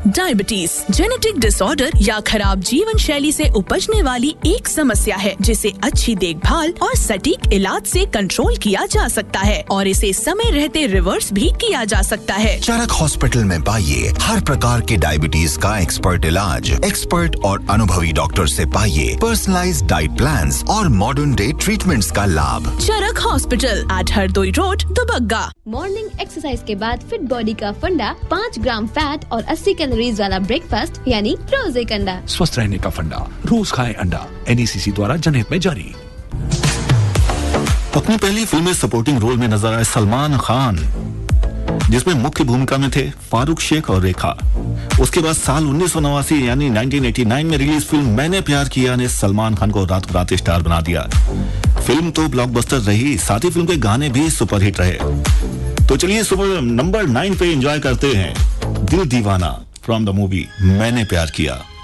Diabetes genetic disorder या खराब जीवन शैली से उपजने वाली एक समस्या है जिसे अच्छी देखभाल और सटीक इलाज से कंट्रोल किया जा सकता है और इसे समय रहते रिवर्स भी किया जा सकता है। चरक हॉस्पिटल में पाइए हर प्रकार के डायबिटीज का एक्सपर्ट इलाज, एक्सपर्ट और अनुभवी डॉक्टर से पाइए पर्सनलाइज्ड डाइट प्लान्स और मॉडर्न डे ट्रीटमेंट्स का लाभ। चरक hospital eight Hardoi road, Dubagga. Morning exercise के बाद फिट बॉडी का फंडा 5 ग्राम फैट और 80 कैलोरीज वाला ब्रेकफास्ट यानी रोज एक अंडा। स्वस्थ रहने का फंडा, रोज खाएं अंडा। NECC द्वारा जनहित में जारी। अपनी पहली फिल्म में सपोर्टिंग रोल में नजर आए सलमान खान, जिसमें मुख्य भूमिका में थे फारूक शेख और रेखा। उसके बाद साल 1989 यानी 1989 में रिलीज फिल्म मैंने प्यार किया ने सलमान खान को रात रात स्टार बना दिया। फिल्म तो ब्लॉकबस्टर रही, साथ ही फिल्म के गाने भी सुपरहिट रहे। तो चलिए सुपर नंबर 9 पे एंजॉय करते हैं दिल दीवाना फ्रॉम द मूवी मैंने प्यार किया।